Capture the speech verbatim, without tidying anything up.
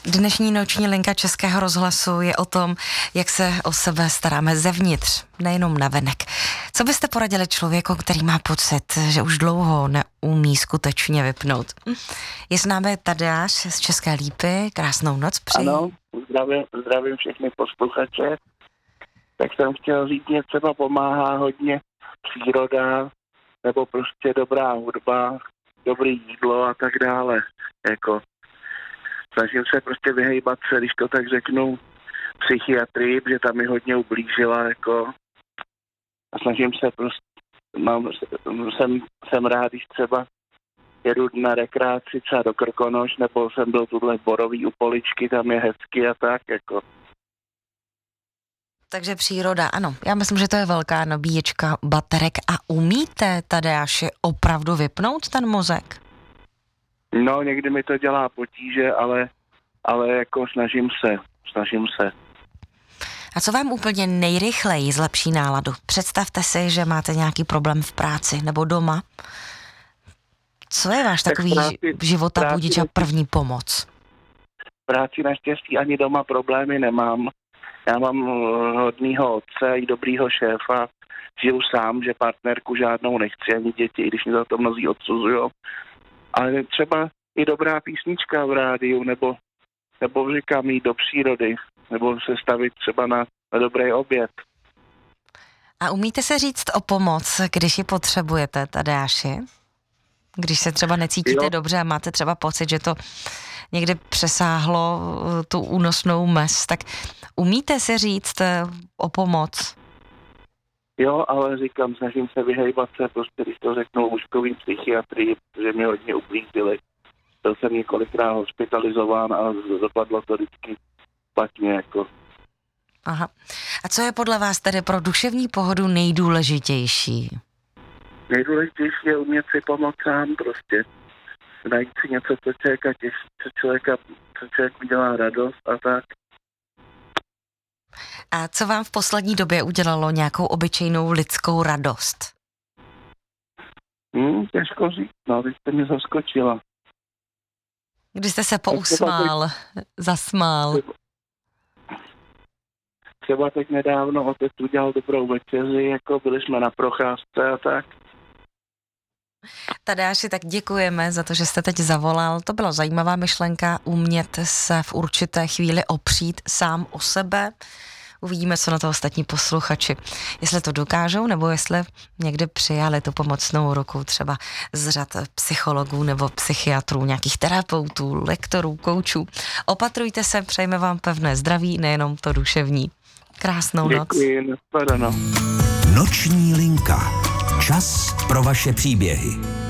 Dnešní noční linka Českého rozhlasu je o tom, jak se o sebe staráme zevnitř, nejenom navenek. Co byste poradili člověku, který má pocit, že už dlouho neumí skutečně vypnout? Je s námi Tadeáš z České Lípy. Krásnou noc přeji. Ano, zdravím, zdravím všechny posluchače. Tak jsem chtěl říct, mě třeba pomáhá hodně příroda, nebo prostě dobrá hudba, dobré jídlo a tak dále. Jako, snažím se prostě vyhejbat se, když to tak řeknu, psychiatrii, protože tam mi hodně ublížila, jako. A snažím se prostě, mám, jsem, jsem rád, když třeba jedu na rekreaci třeba do Krkonoš, nebo jsem byl tuhle v Borový u Poličky, tam je hezky a tak, jako. Takže příroda, ano. Já myslím, že to je velká nabíječka baterek. A umíte, Tadeáši, opravdu vypnout ten mozek? No, někdy mi to dělá potíže, ale, ale jako snažím se, snažím se. A co vám úplně nejrychleji zlepší náladu? Představte si, že máte nějaký problém v práci nebo doma. Co je váš takový života budič a první pomoc? V práci naštěstí ani doma problémy nemám. Já mám hodnýho otce i dobrýho šéfa. Žiju sám, že partnerku žádnou nechci, ani děti, i když mi za to mnozí odsuzujou. Ale třeba i dobrá písnička v rádiu, nebo, nebo říkám jít do přírody, nebo se stavit třeba na, na dobrý oběd. A umíte se říct o pomoc, když ji potřebujete, Tadeáši? Když se třeba necítíte jo. dobře a máte třeba pocit, že to někdy přesáhlo tu únosnou mez, tak umíte si říct o pomoc? Jo, ale říkám, snažím se vyhejbat se, prostě když to řeknou lůžkový psychiatrii, protože mě hodně ublížili. Byl jsem několikrát hospitalizován a dopadlo to vždycky špatně, jako. Aha. A co je podle vás tedy pro duševní pohodu nejdůležitější? Nejdůležitější je umět si pomoct sám prostě. Najít si něco, co člověka těší, co člověka, co člověku dělá radost a tak. A co vám v poslední době udělalo nějakou obyčejnou lidskou radost? Hmm, těžko říct, no, vy jste mě zaskočila. Když jste se pousmál, teď, zasmál. Třeba, třeba teď nedávno otec udělal dobrou večeři, jako byli jsme na procházce a tak. Tadeáši, tak děkujeme za to, že jste teď zavolal. To byla zajímavá myšlenka, umět se v určité chvíli opřít sám o sebe. Uvidíme, co na to ostatní posluchači. Jestli to dokážou, nebo jestli někdy přijali tu pomocnou ruku třeba z řad psychologů nebo psychiatrů, nějakých terapeutů, lektorů, koučů. Opatrujte se, přejeme vám pevné zdraví, nejenom to duševní. Krásnou noc. Děkuji, nashledanou. Noční linka. Čas pro vaše příběhy.